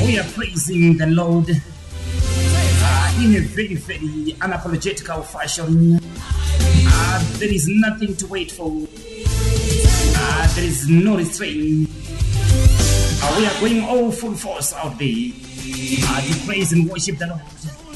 We are praising the Lord in a very, very unapologetical fashion. There is nothing to wait for. There is no restraint. We are going all full force out there to praise and worship the Lord.